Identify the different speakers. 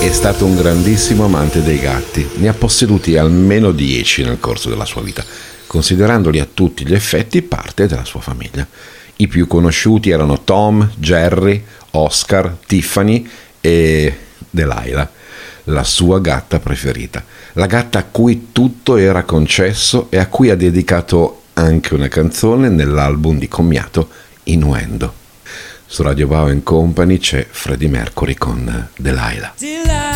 Speaker 1: È stato un grandissimo amante dei gatti, ne ha posseduti almeno 10 nel corso della sua vita, considerandoli a tutti gli effetti parte della sua famiglia. I più conosciuti erano Tom, Jerry, Oscar, Tiffany e Delilah, la sua gatta preferita, la gatta a cui tutto era concesso e a cui ha dedicato anche una canzone nell'album di commiato Innuendo. Su Radio Wow & Company c'è Freddie Mercury con Delilah.